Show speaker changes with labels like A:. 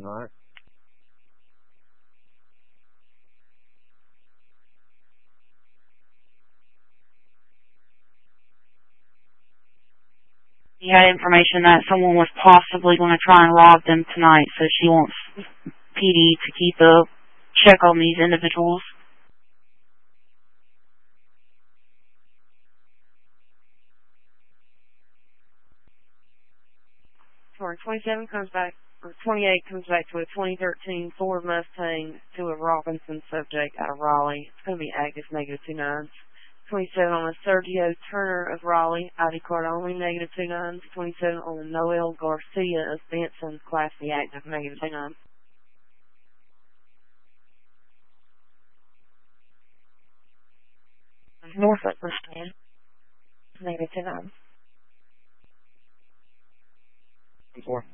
A: Alright.
B: He had information that someone was possibly going to try and rob them tonight, so she wants PD to keep a check on these individuals.
C: Sorry, 27 comes back, or 28 comes back to a 2013 Ford Mustang to a Robinson subject out of Raleigh. It's going to be active -29s. 27 on a Sergio Turner of Raleigh, ID card only -29s. 27 on a Noel Garcia of Benson, Class B active -29.
D: Norfolk Mustang, -29.
A: 4.